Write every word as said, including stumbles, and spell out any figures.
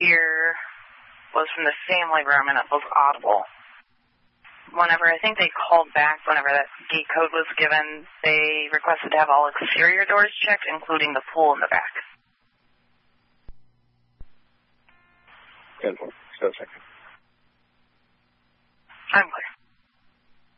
here was from the same librarian that was audible. Whenever I think they called back, whenever that gate code was given, they requested to have all exterior doors checked, including the pool in the back. Good. Just a second. I'm clear.